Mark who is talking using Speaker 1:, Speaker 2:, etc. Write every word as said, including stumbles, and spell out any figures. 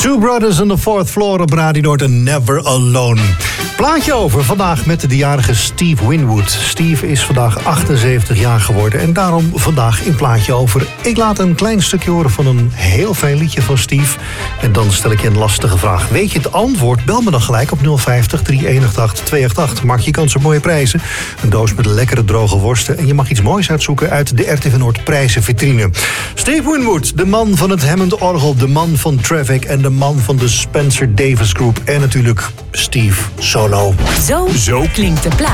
Speaker 1: Two Brothers on the Fourth Floor op Radio Noord en Never Alone. Plaatje over vandaag met de jarige Steve Winwood. Steve is vandaag achtenzeventig jaar geworden en daarom vandaag in Plaatje over. Ik laat een klein stukje horen van een heel fijn liedje van Steve. En dan stel ik je een lastige vraag. Weet je het antwoord? Bel me dan gelijk op nul vijftig, drie een acht, twee acht acht. Maak je kans op mooie prijzen. Een doos met lekkere droge worsten. En je mag iets moois uitzoeken uit de R T V Noord prijzenvitrine. Steve Winwood, de man van het Hammond Orgel, de man van Traffic en de man van de Spencer Davis Group. En natuurlijk Steve Solo.
Speaker 2: Zo, Zo. klinkt de plaat